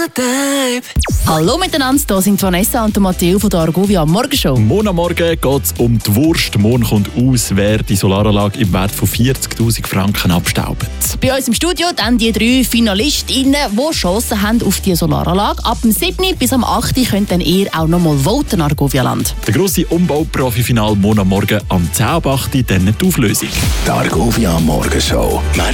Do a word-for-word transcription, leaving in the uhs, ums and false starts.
Hallo miteinander, hier sind Vanessa und Matteo von der Argovia Morgenshow. Morgen am Morgen geht es um die Wurst. Morgen kommt aus, wer die Solaranlage im Wert von vierzigtausend Franken abstaubt. Bei uns im Studio dann die drei Finalistinnen, die Chancen haben auf die Solaranlage. Ab dem siebten bis am achten könnt dann ihr auch noch mal voten, Argovia-Land. Der grosse Umbau-Profi-Final morgen am Morgen am zehn Uhr acht, dann die Auflösung. Die Argovia Morgenshow.